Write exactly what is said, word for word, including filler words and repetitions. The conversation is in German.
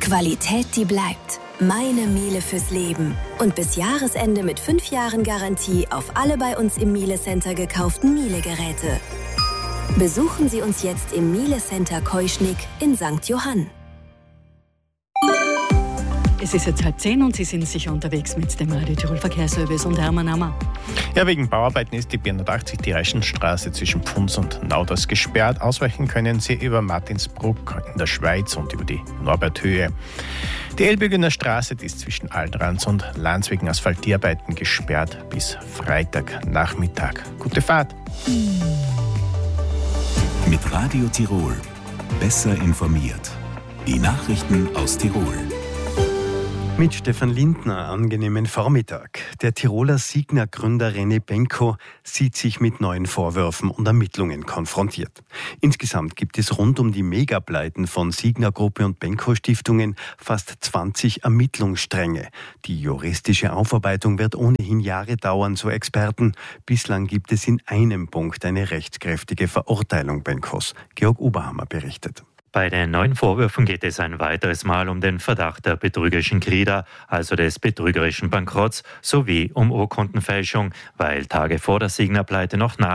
Qualität, die bleibt. Meine Miele fürs Leben. Und bis Jahresende mit fünf Jahren Garantie auf alle bei uns im Miele Center gekauften Miele-Geräte. Besuchen Sie uns jetzt im Miele Center Keuschnick in Sankt Johann. Es ist jetzt halb zehn und Sie sind sicher unterwegs mit dem Radio Tirol Verkehrsservice und Hermann Ammer. Ja, wegen Bauarbeiten ist die B hundertachtzig, die Reichenstraße zwischen Pfunds und Nauders gesperrt. Ausweichen können Sie über Martinsbruck in der Schweiz und über die Norberthöhe. Die Elbügener Straße, die ist zwischen Altrans und Lanz wegen Asphaltierarbeiten gesperrt bis Freitagnachmittag. Gute Fahrt! Mit Radio Tirol. Besser informiert. Die Nachrichten aus Tirol. Mit Stefan Lindner, angenehmen Vormittag. Der Tiroler Signa-Gründer René Benko sieht sich mit neuen Vorwürfen und Ermittlungen konfrontiert. Insgesamt gibt es rund um die Megapleiten von Signa-Gruppe und Benko-Stiftungen fast zwanzig Ermittlungsstränge. Die juristische Aufarbeitung wird ohnehin Jahre dauern, so Experten. Bislang gibt es in einem Punkt eine rechtskräftige Verurteilung Benkos. Georg Oberhammer berichtet. Bei den neuen Vorwürfen geht es ein weiteres Mal um den Verdacht der betrügerischen Krida, also des betrügerischen Bankrotts, sowie um Urkundenfälschung, weil Tage vor der Signa-Pleite noch